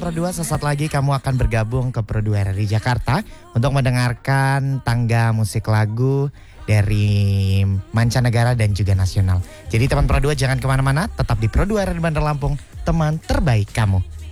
Pro 2, sesaat lagi kamu akan bergabung ke Pro 2 RRI Jakarta untuk mendengarkan tangga musik lagu dari mancanegara dan juga nasional. Jadi teman Pro 2 jangan kemana-mana, tetap di Pro 2 RRI Bandar Lampung, teman terbaik kamu.